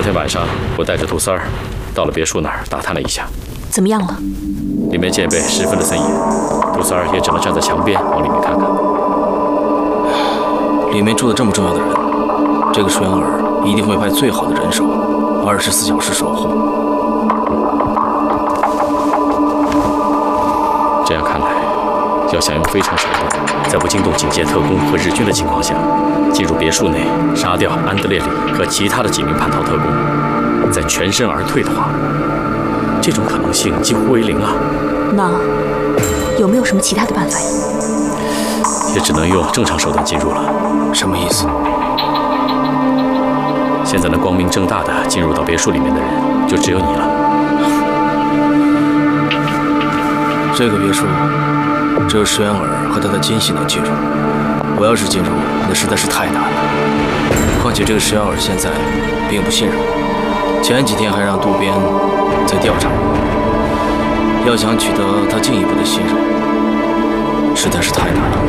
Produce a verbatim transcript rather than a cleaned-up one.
昨天晚上，我带着杜三儿到了别墅那儿打探了一下， 怎么样了？ 里面戒备十分的森严，杜三儿也只能站在墙边往里面看看。 里面住的这么重要的人，这个舒扬尔一定会派最好的人手，二十四小时守候。 这样看来，要想用非常手段，在不惊动警戒特工和日军的情况下，进入别墅内杀掉安德烈里和其他的几名叛逃特工，再全身而退的话，这种可能性几乎为零啊。 那有没有什么其他的办法呀？ 也只能用正常手段进入了。 什么意思？ 现在能光明正大的进入到别墅里面的人，就只有你了。 这个别墅只有施远尔和他的奸细能进入，我要是进入，那实在是太难了。况且这个施远尔现在并不信任我，前几天还让渡边在调查我，要想取得他进一步的信任，实在是太难了。